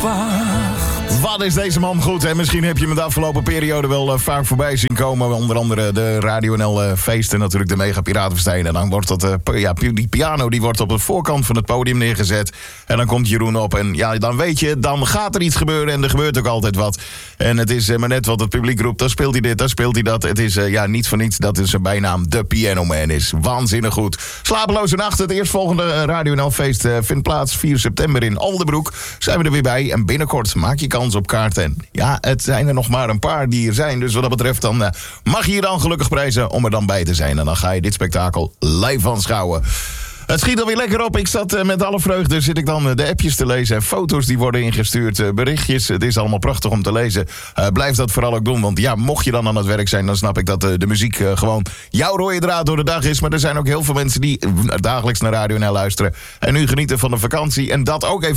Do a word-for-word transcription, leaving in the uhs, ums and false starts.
wacht. Wat is deze man goed? En misschien heb je hem de afgelopen periode wel uh, vaak voorbij zien komen. Onder andere de Radio N L uh, feesten, natuurlijk de Mega Piratenfestijn. En dan wordt dat, uh, ja, die piano die wordt op de voorkant van het podium neergezet. En dan komt Jeroen op. En ja, dan weet je, dan gaat er iets gebeuren. En er gebeurt ook altijd wat. En het is uh, maar net wat het publiek roept. Dan speelt hij dit, dan speelt hij dat. Het is uh, ja, niet voor niets dat het zijn bijnaam de Piano Man is. Waanzinnig goed. Slapeloze nacht. Het eerstvolgende uh, Radio N L feest uh, vindt plaats vier september in Oldenbroek. Zijn we er weer bij. En binnenkort maak je kans op kaarten. En ja, het zijn er nog maar een paar die er zijn. Dus wat dat betreft dan uh, mag je je dan gelukkig prijzen om er dan bij te zijn. En dan ga je dit spektakel live aanschouwen. Het schiet alweer lekker op. Ik zat uh, met alle vreugde, zit ik dan uh, de appjes te lezen. Foto's die worden ingestuurd, uh, berichtjes. Het is allemaal prachtig om te lezen. Uh, blijf dat vooral ook doen, want ja, mocht je dan aan het werk zijn, dan snap ik dat uh, de muziek uh, gewoon jouw rode draad door de dag is. Maar er zijn ook heel veel mensen die uh, dagelijks naar Radio N L luisteren. En nu genieten van de vakantie en dat ook even